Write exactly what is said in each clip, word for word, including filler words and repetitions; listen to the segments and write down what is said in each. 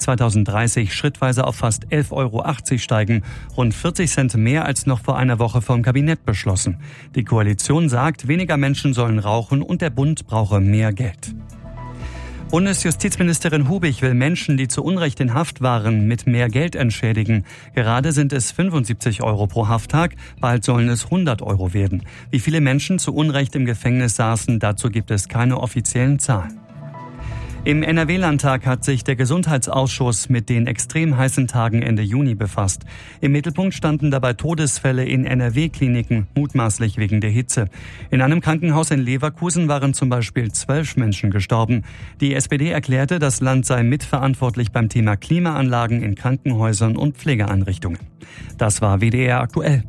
zweitausenddreißig schrittweise auf fast elf Euro achtzig steigen, rund vierzig Cent mehr als noch vor einer Woche vom Kabinett beschlossen. Die Koalition sagt, weniger Menschen sollen rauchen und der Bund brauche mehr Geld. Bundesjustizministerin Hubig will Menschen, die zu Unrecht in Haft waren, mit mehr Geld entschädigen. Gerade sind es fünfundsiebzig Euro pro Hafttag, bald sollen es hundert Euro werden. Wie viele Menschen zu Unrecht im Gefängnis saßen, dazu gibt es keine offiziellen Zahlen. Im N R W-Landtag hat sich der Gesundheitsausschuss mit den extrem heißen Tagen Ende Juni befasst. Im Mittelpunkt standen dabei Todesfälle in N R W-Kliniken, mutmaßlich wegen der Hitze. In einem Krankenhaus in Leverkusen waren zum Beispiel zwölf Menschen gestorben. Die S P D erklärte, das Land sei mitverantwortlich beim Thema Klimaanlagen in Krankenhäusern und Pflegeeinrichtungen. Das war W D R aktuell.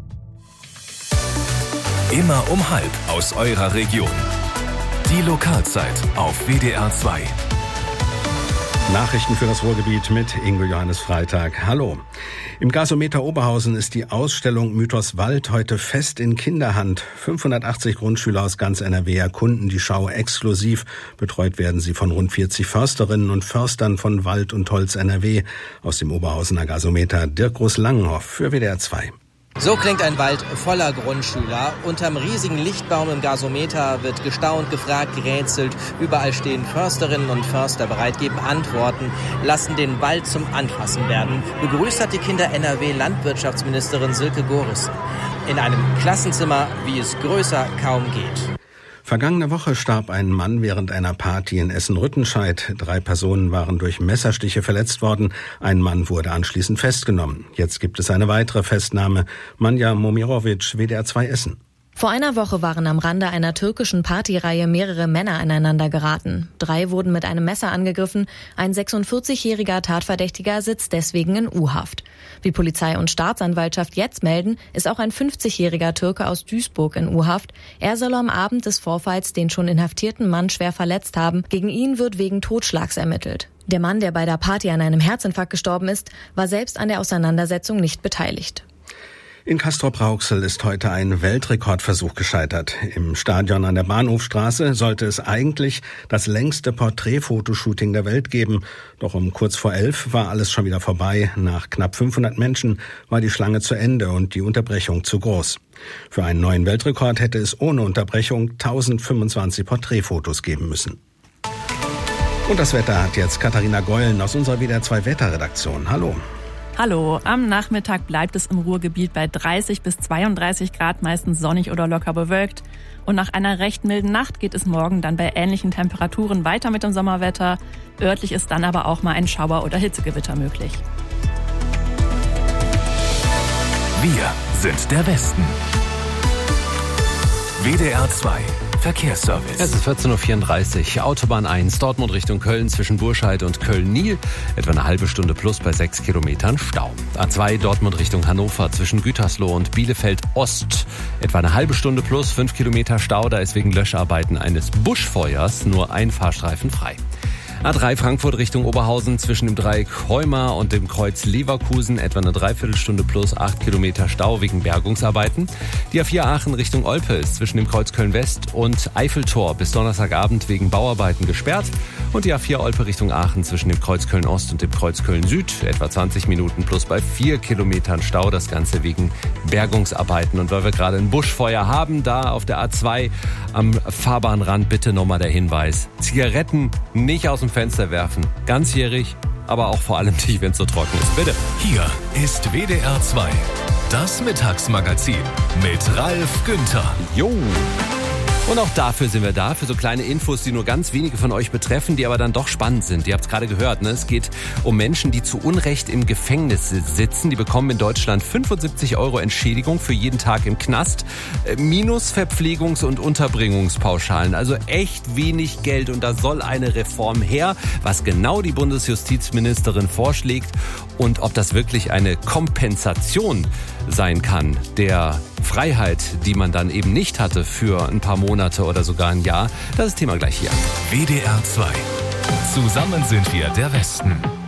Immer um halb aus eurer Region. Die Lokalzeit auf W D R zwei. Nachrichten für das Ruhrgebiet mit Ingo Johannes Freitag. Hallo. Im Gasometer Oberhausen ist die Ausstellung Mythos Wald heute fest in Kinderhand. fünfhundertachtzig Grundschüler aus ganz N R W erkunden die Schau exklusiv. Betreut werden sie von rund vierzig Försterinnen und Förstern von Wald und Holz N R W. Aus dem Oberhausener Gasometer Dirk Groß-Langenhoff für W D R zwei. So klingt ein Wald voller Grundschüler. Unterm riesigen Lichtbaum im Gasometer wird gestaunt, gefragt, gerätselt. Überall stehen Försterinnen und Förster bereit, geben Antworten, lassen den Wald zum Anfassen werden. Begrüßt hat die Kinder N R W-Landwirtschaftsministerin Silke Gorissen. In einem Klassenzimmer, wie es größer kaum geht. Vergangene Woche starb ein Mann während einer Party in Essen-Rüttenscheid. Drei Personen waren durch Messerstiche verletzt worden. Ein Mann wurde anschließend festgenommen. Jetzt gibt es eine weitere Festnahme. Manja Momirovic, W D R zwei Essen. Vor einer Woche waren am Rande einer türkischen Partyreihe mehrere Männer aneinander geraten. Drei wurden mit einem Messer angegriffen. Ein sechsundvierzigjähriger Tatverdächtiger sitzt deswegen in U-Haft. Wie Polizei und Staatsanwaltschaft jetzt melden, ist auch ein fünfzigjähriger Türke aus Duisburg in U-Haft. Er soll am Abend des Vorfalls den schon inhaftierten Mann schwer verletzt haben. Gegen ihn wird wegen Totschlags ermittelt. Der Mann, der bei der Party an einem Herzinfarkt gestorben ist, war selbst an der Auseinandersetzung nicht beteiligt. In Castrop-Rauxel ist heute ein Weltrekordversuch gescheitert. Im Stadion an der Bahnhofstraße sollte es eigentlich das längste Porträtfotoshooting der Welt geben. Doch um kurz vor elf war alles schon wieder vorbei. Nach knapp fünfhundert Menschen war die Schlange zu Ende und die Unterbrechung zu groß. Für einen neuen Weltrekord hätte es ohne Unterbrechung tausendfünfundzwanzig Porträtfotos geben müssen. Und das Wetter hat jetzt Katharina Geulen aus unserer W D R zwei Wetterredaktion. Hallo. Hallo, am Nachmittag bleibt es im Ruhrgebiet bei dreißig bis zweiunddreißig Grad, meistens sonnig oder locker bewölkt. Und nach einer recht milden Nacht geht es morgen dann bei ähnlichen Temperaturen weiter mit dem Sommerwetter. Örtlich ist dann aber auch mal ein Schauer- oder Hitzegewitter möglich. Wir sind der Westen. W D R zwei Verkehrsservice. Es ist vierzehn Uhr vierunddreißig. Autobahn eins, Dortmund Richtung Köln zwischen Burscheid und Köln-Nil. Etwa eine halbe Stunde plus bei sechs Kilometern Stau. A zwei, Dortmund Richtung Hannover zwischen Gütersloh und Bielefeld-Ost. Etwa eine halbe Stunde plus fünf Kilometer Stau. Da ist wegen Löscharbeiten eines Buschfeuers nur ein Fahrstreifen frei. A drei Frankfurt Richtung Oberhausen zwischen dem Dreieck Heuma und dem Kreuz Leverkusen etwa eine Dreiviertelstunde plus acht Kilometer Stau wegen Bergungsarbeiten. Die A vier Aachen Richtung Olpe ist zwischen dem Kreuz Köln-West und Eiffeltor bis Donnerstagabend wegen Bauarbeiten gesperrt. Und die A vier Olpe Richtung Aachen zwischen dem Kreuz Köln-Ost und dem Kreuz Köln-Süd etwa zwanzig Minuten plus bei vier Kilometern Stau. Das Ganze wegen Bergungsarbeiten. Und weil wir gerade ein Buschfeuer haben, da auf der A zwei am Fahrbahnrand bitte nochmal der Hinweis. Zigaretten nicht aus dem Fenster werfen. Ganzjährig, aber auch vor allem nicht, wenn es so trocken ist. Bitte. Hier ist W D R zwei, das Mittagsmagazin mit Ralf Günther. Jo. Und auch dafür sind wir da, für so kleine Infos, die nur ganz wenige von euch betreffen, die aber dann doch spannend sind. Ihr habt es gerade gehört, ne? Es geht um Menschen, die zu Unrecht im Gefängnis sitzen. Die bekommen in Deutschland fünfundsiebzig Euro Entschädigung für jeden Tag im Knast, minus Verpflegungs- und Unterbringungspauschalen. Also echt wenig Geld und da soll eine Reform her, was genau die Bundesjustizministerin vorschlägt und ob das wirklich eine Kompensation sein kann der Freiheit, die man dann eben nicht hatte für ein paar Monate oder sogar ein Jahr. Das ist Thema gleich hier. W D R zwei. Zusammen sind wir der Westen.